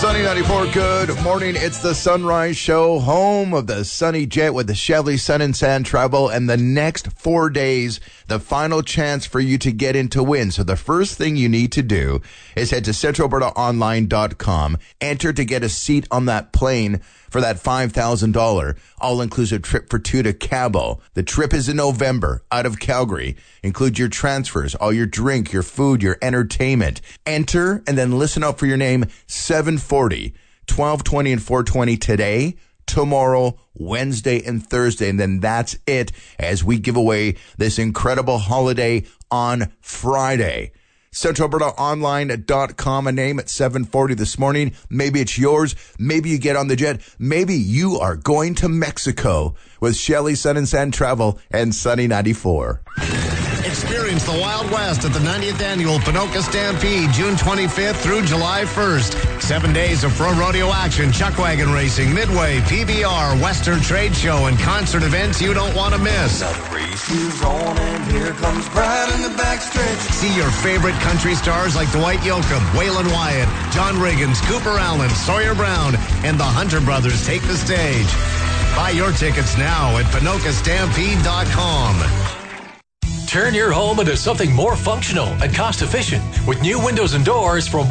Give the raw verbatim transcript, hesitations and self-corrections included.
Sunny ninety-four, good morning. It's the Sunrise Show, home of the Sunny Jet with the Chevy Sun and Sand Travel. And the next four days, the final chance for you to get in to win. So the first thing you need to do is head to central alberta online dot com. Enter to get a seat on that plane for that five thousand dollars all-inclusive trip for two to Cabo. The trip is in November out of Calgary. Include your transfers, all your drink, your food, your entertainment. Enter and then listen up for your name seven forty, twelve twenty, and four twenty today, tomorrow, Wednesday, and Thursday. And then that's it as we give away this incredible holiday on Friday. central alberta online dot com, a name at seven forty this morning. Maybe it's yours. Maybe you get on the jet. Maybe you are going to Mexico with Shelley Sun and Sand Travel and Sunny ninety-four. Experience the Wild West at the ninetieth Annual Ponoka Stampede, June twenty-fifth through July first. Seven days of pro rodeo action, chuckwagon racing, midway, P B R, Western Trade Show, and concert events you don't want to miss. Now the race is on and here comes Brad in the backstretch. See your favorite country stars like Dwight Yoakam, Waylon Wyatt, John Riggins, Cooper Allen, Sawyer Brown, and the Hunter Brothers take the stage. Buy your tickets now at ponoka stampede dot com. Turn your home into something more functional and cost efficient with new windows and doors from